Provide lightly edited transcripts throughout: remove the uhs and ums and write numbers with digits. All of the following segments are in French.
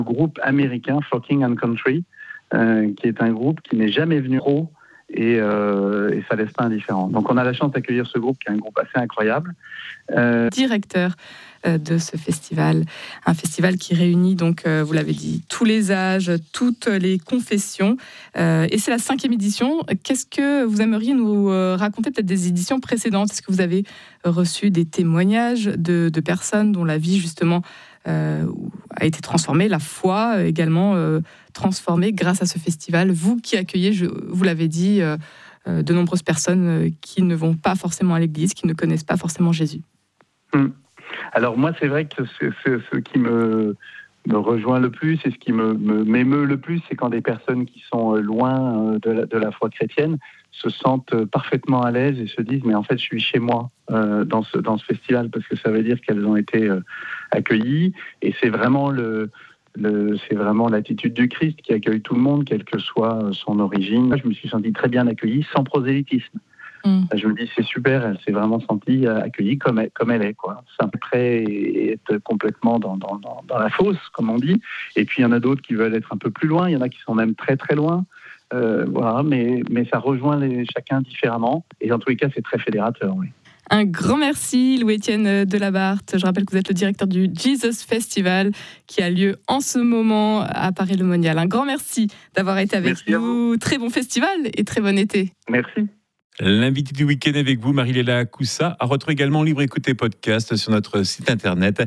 groupe américain Flocking and Country, qui est un groupe qui n'est jamais venu trop et ça laisse pas indifférent. Donc on a la chance d'accueillir ce groupe qui est un groupe assez incroyable. Directeur de ce festival, un festival qui réunit donc, vous l'avez dit, tous les âges, toutes les confessions, et c'est la 5e édition. Qu'est-ce que vous aimeriez nous raconter peut-être des éditions précédentes? Est-ce que vous avez reçu des témoignages de personnes dont la vie justement a été transformée, la foi également transformée grâce à ce festival? Vous qui accueillez, vous l'avez dit, de nombreuses personnes qui ne vont pas forcément à l'église, qui ne connaissent pas forcément Jésus. Alors moi, c'est vrai que ce qui me rejoint le plus et ce qui m'émeut le plus, c'est quand des personnes qui sont loin de la foi chrétienne se sentent parfaitement à l'aise et se disent mais en fait je suis chez moi dans ce festival, parce que ça veut dire qu'elles ont été accueillies, et c'est vraiment c'est vraiment l'attitude du Christ qui accueille tout le monde, quelle que soit son origine. Moi, je me suis senti très bien accueilli, sans prosélytisme. Je me dis c'est super, elle s'est vraiment sentie accueillie comme elle est, quoi. Après être complètement dans la fosse, comme on dit. Et puis il y en a d'autres qui veulent être un peu plus loin, il y en a qui sont même très très loin. Voilà, mais ça rejoint chacun différemment. Et en tous les cas, c'est très fédérateur, oui. Un grand merci, Louis-Étienne Delabarthe. Je rappelle que vous êtes le directeur du Jesus Festival qui a lieu en ce moment à Paris-le-Monial. Un grand merci d'avoir été avec nous. Très bon festival et très bon été. Merci. L'invité du week-end avec vous, Marie-Léla Coussa, à retrouver également libre écoute et podcast sur notre site internet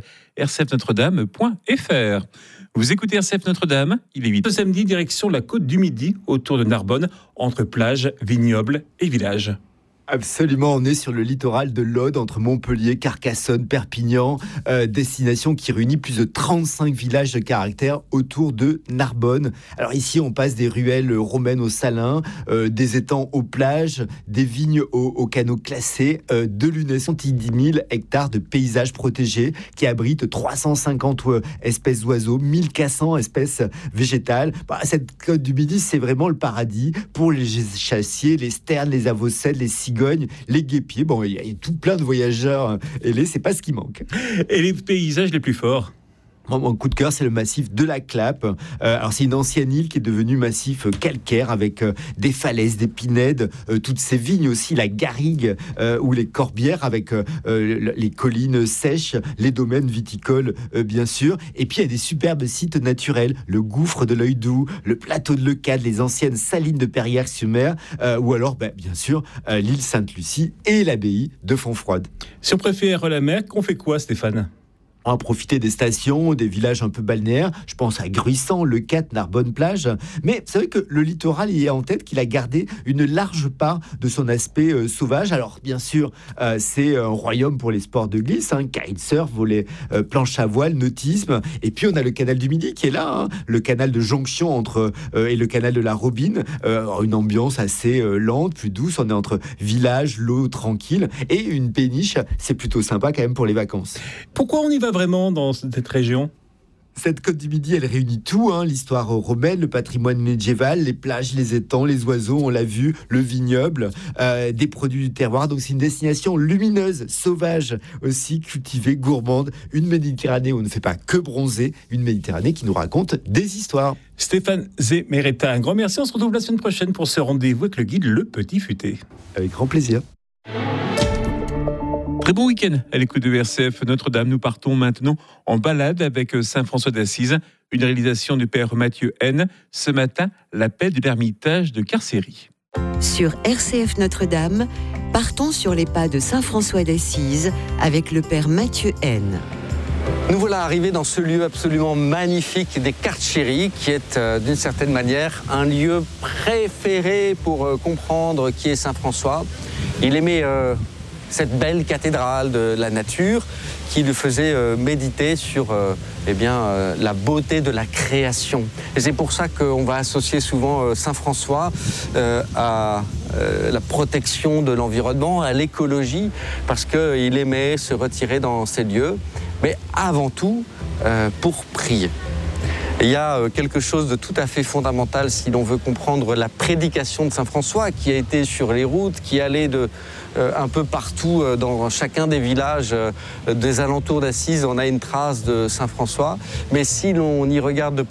rcfnotredame.fr. Vous écoutez RCF Notre-Dame, il est 8. Ce samedi, direction la côte du Midi, autour de Narbonne, entre plage, vignoble et village. Absolument, on est sur le littoral de l'Aude, entre Montpellier, Carcassonne, Perpignan, destination qui réunit plus de 35 villages de caractère autour de Narbonne. Alors ici, on passe des ruelles romaines aux salins, des étangs aux plages, des vignes aux canaux classés, de l'UNESCO, 10 000 hectares de paysages protégés qui abritent 350 espèces d'oiseaux, 1400 espèces végétales. Cette côte du Midi, c'est vraiment le paradis pour les chassiers, les sternes, les avocèdes, les cigognes, les guépiers. Bon, il y a tout plein de voyageurs ailés, c'est pas ce qui manque. Et les paysages les plus forts? Mon coup de cœur, c'est le massif de la Clappe. Alors, c'est une ancienne île qui est devenue massif calcaire avec des falaises, des pinèdes, toutes ces vignes aussi, la garrigue ou les corbières avec les collines sèches, les domaines viticoles, bien sûr. Et puis, il y a des superbes sites naturels, le gouffre de l'Œil Doux, le plateau de Leucade, les anciennes salines de Perrières-sur-Mer, ou alors, bien sûr, l'île Sainte-Lucie et l'abbaye de Fontfroide. Si on préfère la mer, qu'on fait quoi, Stéphane? On va profiter des stations, des villages un peu balnéaires. Je pense à Gruissant, Leucate, Narbonne-Plage. Mais c'est vrai que le littoral y est en tête, qu'il a gardé une large part de son aspect sauvage. Alors, bien sûr, c'est un royaume pour les sports de glisse, kitesurf, volley, planche à voile, nautisme. Et puis, on a le canal du Midi qui est là, le canal de jonction entre et le canal de la Robine. Une ambiance assez lente, plus douce. On est entre village, l'eau tranquille et une péniche. C'est plutôt sympa quand même pour les vacances. Pourquoi on y va vraiment dans cette région? Cette côte du Midi, elle réunit tout, l'histoire romaine, le patrimoine médiéval, les plages, les étangs, les oiseaux, on l'a vu, le vignoble, des produits du terroir. Donc c'est une destination lumineuse, sauvage, aussi cultivée, gourmande. Une Méditerranée où on ne fait pas que bronzer, une Méditerranée qui nous raconte des histoires. Stéphane Zemeretta, un grand merci. On se retrouve la semaine prochaine pour ce rendez-vous avec le guide Le Petit Futé. Avec grand plaisir. Très bon week-end à l'écoute de RCF Notre-Dame. Nous partons maintenant en balade avec Saint François d'Assise, une réalisation du Père Mathieu N. Ce matin, l'appel de l'ermitage de Carcéry. Sur RCF Notre-Dame, partons sur les pas de Saint François d'Assise avec le Père Mathieu N. Nous voilà arrivés dans ce lieu absolument magnifique des Carcéry, qui est d'une certaine manière un lieu préféré pour comprendre qui est Saint François. Il aimait cette belle cathédrale de la nature qui lui faisait méditer sur la beauté de la création. Et c'est pour ça qu'on va associer souvent Saint François à la protection de l'environnement, à l'écologie, parce qu'il aimait se retirer dans ces lieux, mais avant tout pour prier. Et il y a quelque chose de tout à fait fondamental si l'on veut comprendre la prédication de Saint François, qui a été sur les routes, qui allait un peu partout dans chacun des villages des alentours d'Assise. On a une trace de Saint François, mais si l'on y regarde de